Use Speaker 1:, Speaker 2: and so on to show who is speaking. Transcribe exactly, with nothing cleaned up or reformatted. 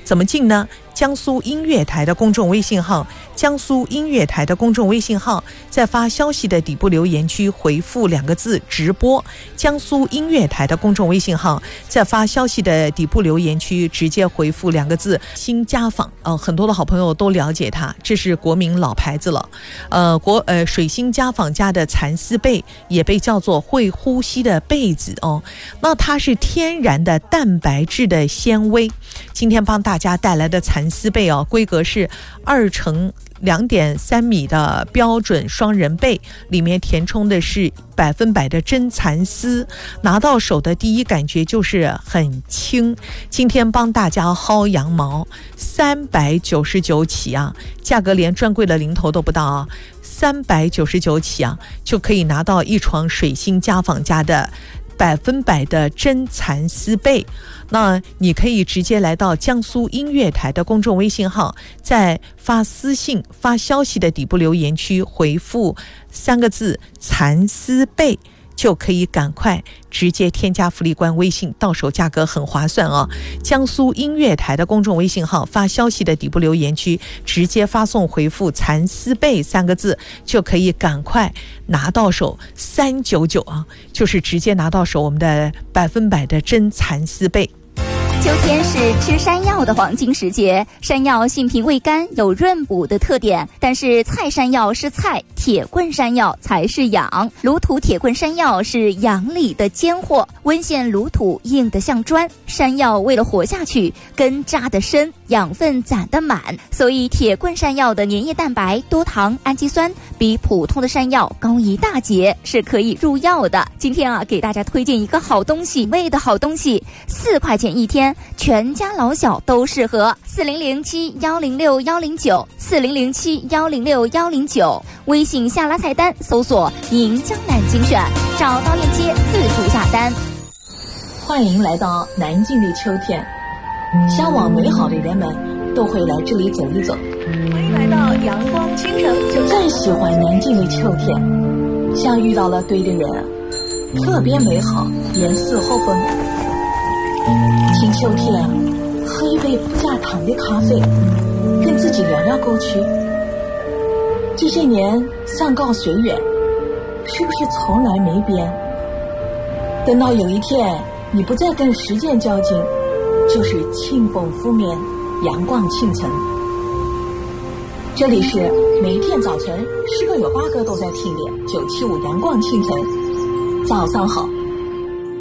Speaker 1: 怎么进呢？江苏音乐台的公众微信号，江苏音乐台的公众微信号，在发消息的底部留言区回复两个字直播。江苏音乐台的公众微信号，在发消息的底部留言区直接回复两个字新家纺。呃，很多的好朋友都了解它，这是国民老牌子了。呃，国呃水星家纺家的蚕丝被也被叫做会呼吸的被子哦。那它是天然的蛋白质的纤维。今天帮大家带来的蚕丝被哦，规格是二乘两点三米的标准双人被，里面填充的是百分百的真蚕丝，拿到手的第一感觉就是很轻。今天帮大家薅羊毛，三百九十九起啊，价格连专柜的零头都不到啊，三百九十九起啊，就可以拿到一床水星家纺家的百分百的真蚕丝被。那你可以直接来到江苏音乐台的公众微信号，在发私信发消息的底部留言区回复三个字蚕丝被，就可以赶快直接添加福利官微信，到手价格很划算哦。江苏音乐台的公众微信号发消息的底部留言区直接发送回复蚕丝被三个字，就可以赶快拿到手三九九啊，就是直接拿到手我们的百分百的真蚕丝被。
Speaker 2: 秋天是吃山药的黄金时节，山药性平味甘，有润补的特点。但是菜山药是菜，铁棍山药才是养。卤土铁棍山药是养里的尖货，温县卤土硬得像砖。山药为了活下去，根扎得深，养分攒得满，所以铁棍山药的粘液蛋白、多糖、氨基酸比普通的山药高一大截，是可以入药的。今天啊，给大家推荐一个好东西，味的好东西，四块钱一天。全家老小都适合。四零零七幺零六幺零九，四零零七幺零六幺零九，微信下拉菜单搜索“银江南精选”，找到链接自助下单。
Speaker 3: 欢迎来到南京的秋天，向往美好的人们都会来这里走一走。
Speaker 1: 欢迎来到阳光倾城，
Speaker 3: 最喜欢南京的秋天，像遇到了对的人，特别美好，严丝合缝。听秋天，喝一杯不加糖的咖啡，跟自己聊聊过去。这些年山高水远，是不是从来没变？等到有一天你不再跟时间较劲，就是清风拂面，阳光倾城。这里是每天早晨十个有八个都在听的九七五阳光倾城。早上好。